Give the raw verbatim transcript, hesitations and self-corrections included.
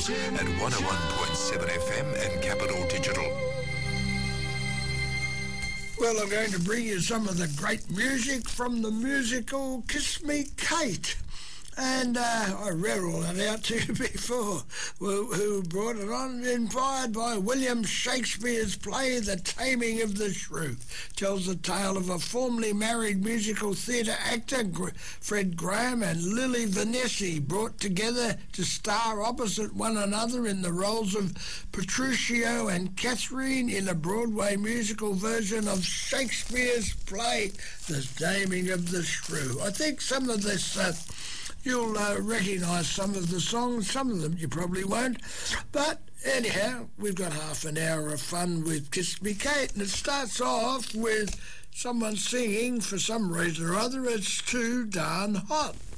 Wales at one oh one point seven F M and Capital Digital. Well, I'm going to bring you some of the great music from the musical Kiss Me Kate. And uh, I read all that out to you before, who, who brought it on, inspired by William Shakespeare's play The Taming of the Shrew. Tells the tale of a formerly married musical theatre actor, Fred Graham and Lily Vanessa, brought together to star opposite one another in the roles of Petruchio and Catherine in a Broadway musical version of Shakespeare's play The Taming of the Shrew. I think some of this... Uh, You'll uh, recognise some of the songs, some of them you probably won't. But anyhow, we've got half an hour of fun with Kiss Me Kate, and it starts off with someone singing, for some reason or other, It's Too Darn Hot.